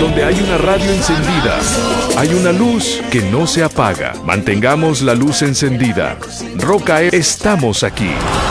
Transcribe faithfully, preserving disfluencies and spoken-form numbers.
donde hay una radio encendida, hay una luz que no se apaga. Mantengamos la luz encendida. Roca, estamos aquí.